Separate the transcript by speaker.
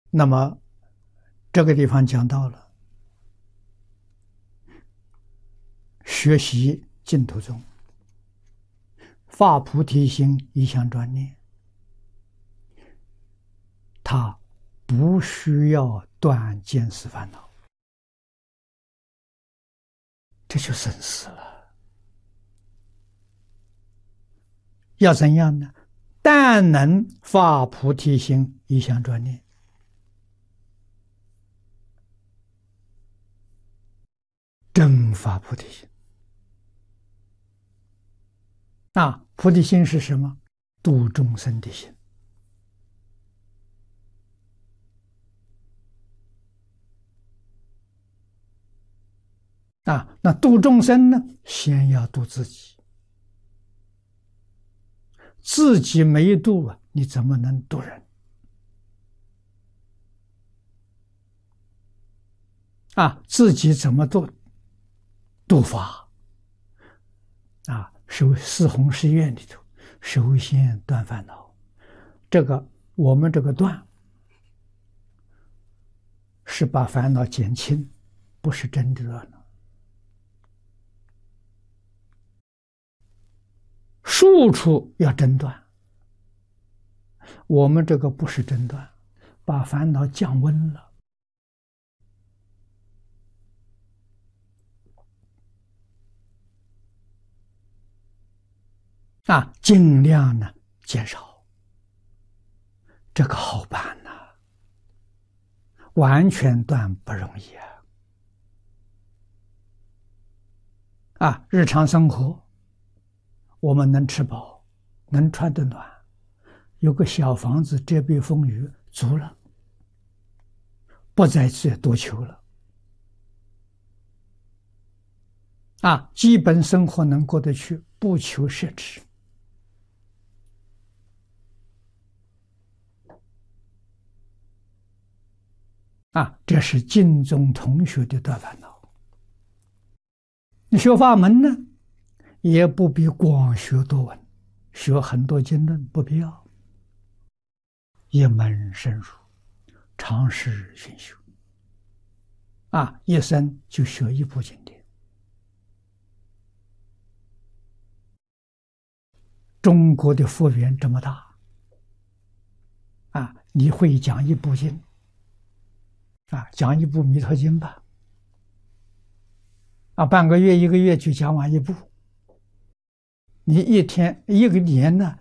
Speaker 1: 那么这个地方讲到了学习净土宗，发菩提心，一向专念，他不需要断见思烦恼，这就生死了。要怎样呢？但能发菩提心，一向专念，真发菩提心。菩提心是什么？度众生的心。那度众生呢？先要度自己，自己没度你怎么能度人？自己怎么度法？四弘誓愿里头，首先断烦恼。我们这个断，是把烦恼减轻，不是真的断了。术处要真断，我们这个不是真断，把烦恼降温了。尽量呢减少，这个好办呐，完全断不容易日常生活，我们能吃饱，能穿得暖，有个小房子遮蔽风雨，足了，不再去多求了。基本生活能过得去，不求奢侈。这是净宗同学的断烦恼。你学法门呢，也不必光学多闻，学很多经论不必要，一门深入，长时熏修。一生就学一部经典。中国的佛缘这么大，你会讲一部经，讲一部《弥陀经》吧，半个月、一个月就讲完一部。你一天、一个年呢，